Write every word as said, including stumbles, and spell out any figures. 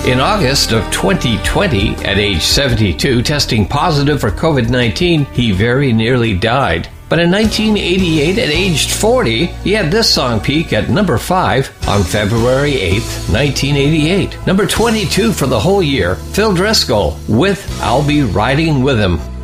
In August of twenty twenty, at age seventy-two, testing positive for covid nineteen, he very nearly died. But in nineteen eighty-eight, at age forty, he had this song peak at number five on February eighth, nineteen eighty-eight. Number twenty-two for the whole year, Phil Driscoll with I'll Be Riding With Him.